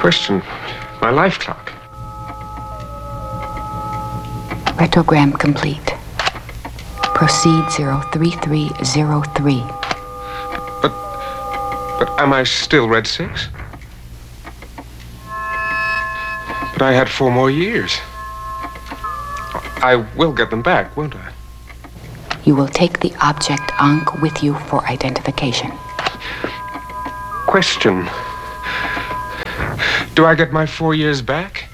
Question. My life clock. Retrogram complete. Proceed 03303. But am I still Red 6? But I had 4 more years. I will get them back, won't I? You will take the object Ankh with you for identification. Question. Do I get my 4 years back?